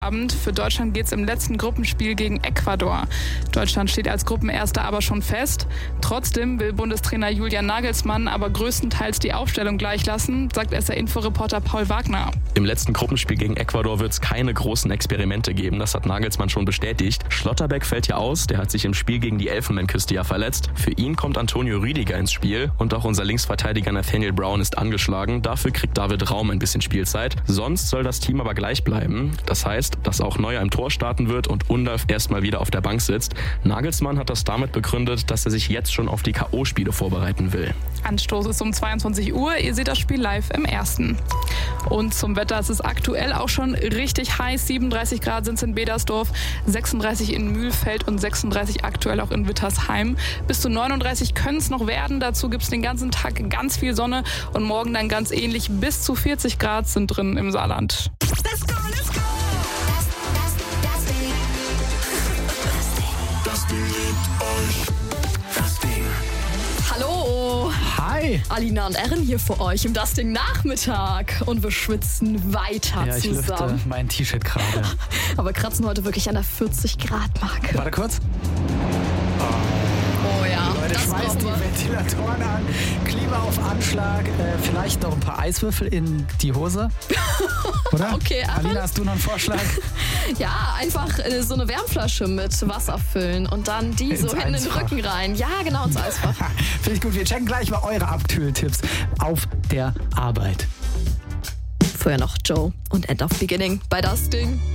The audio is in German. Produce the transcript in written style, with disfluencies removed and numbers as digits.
Abend. Für Deutschland geht es im letzten Gruppenspiel gegen Ecuador. Deutschland steht als Gruppenerster aber schon fest. Trotzdem will Bundestrainer Julian Nagelsmann aber größtenteils die Aufstellung gleich lassen, sagt SR-Info-Reporter Paul Wagner. Im letzten Gruppenspiel gegen Ecuador wird es keine großen Experimente geben, das hat Nagelsmann schon bestätigt. Schlotterbeck fällt ja aus, der hat sich im Spiel gegen die Elfenbeinküste ja verletzt. Für ihn kommt Antonio Rüdiger ins Spiel und auch unser Linksverteidiger Nathaniel Brown ist angeschlagen. Dafür kriegt David Raum ein bisschen Spielzeit. Sonst soll das Team aber gleich bleiben. Das heißt, dass auch Neuer im Tor starten wird und Undaf erstmal wieder auf der Bank sitzt. Nagelsmann hat das damit begründet, dass er sich jetzt schon auf die K.O.-Spiele vorbereiten will. Anstoß ist um 22 Uhr. Ihr seht das Spiel live im Ersten. Und zum Wetter, es ist aktuell auch schon richtig heiß. 37 Grad sind es in Bedersdorf, 36 in Mühlfeld und 36 aktuell auch in Wittersheim. Bis zu 39 können es noch werden. Dazu gibt es den ganzen Tag ganz viel Sonne und morgen dann ganz ähnlich. Bis zu 40 Grad sind drin im Saarland. Let's go, let's go! Das Ding liebt euch. Das Ding. Hallo! Hi! Alina und Erin hier für euch im Das Ding Nachmittag und wir schwitzen weiter Ja, ich lüfte zusammen. mein T-Shirt gerade. Aber kratzen heute wirklich an der 40-Grad-Marke. Warte kurz. Oh ja, Leute, das schmeißt die brauchen wir. Ventilatoren an. Klima auf Anschlag. Vielleicht noch ein paar Eiswürfel in die Hose. Oder? Okay, Erin? Alina, hast du noch einen Vorschlag? Ja, einfach so eine Wärmflasche mit Wasser füllen und dann die so Ins hinten in den Eisfach. Rücken rein. Ja, genau, ins Eisfach. Finde ich gut. Wir checken gleich mal eure Abkühltipps auf der Arbeit. Vorher noch Joe und End of Beginning bei Das Ding.